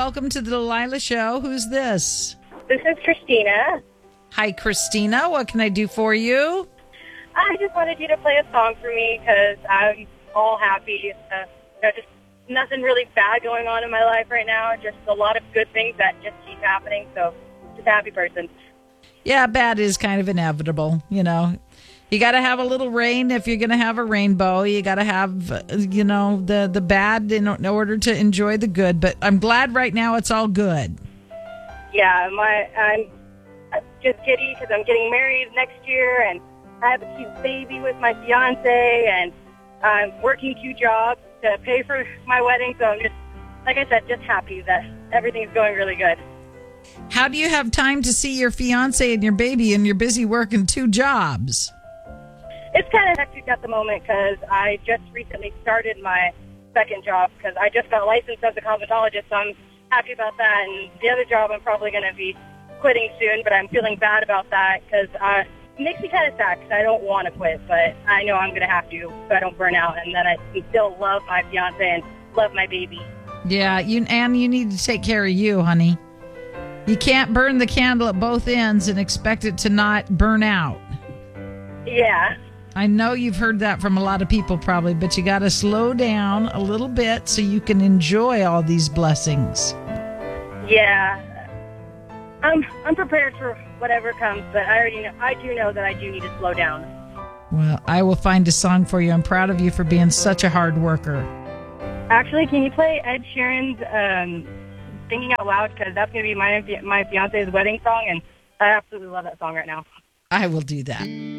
welcome to the Delilah Show. Who's this? This is Christina. Hi, Christina. What can I do for you? I just wanted you to play a song for me because I'm all happy. Just nothing really bad going on in my life right now. Just a lot of good things that just keep happening. So, just a happy person. Yeah, bad is kind of inevitable, You got to have a little rain if you're going to have a rainbow. You got to have, the bad in order to enjoy the good. But I'm glad right now it's all good. Yeah, I'm just giddy because I'm getting married next year, and I have a cute baby with my fiance, and I'm working 2 jobs to pay for my wedding. So I'm just, like I said, just happy that everything's going really good. How do you have time to see your fiance and your baby and you're busy working 2 jobs? It's kind of hectic at the moment because I just recently started my second job because I just got licensed as a cosmetologist, so I'm happy about that. And the other job I'm probably going to be quitting soon, but I'm feeling bad about that because it makes me kind of sad because I don't want to quit, but I know I'm going to have to so I don't burn out and then I can still love my fiance and love my baby. Yeah, you need to take care of you, honey. You can't burn the candle at both ends and expect it to not burn out. Yeah. I know you've heard that from a lot of people probably, but you got to slow down a little bit so you can enjoy all these blessings. Yeah. I'm prepared for whatever comes, but I do know that I do need to slow down. Well, I will find a song for you. I'm proud of you for being such a hard worker. Actually, can you play Ed Sheeran's Thinking Out Loud? Because that's going to be my fiance's wedding song, and I absolutely love that song right now. I will do that.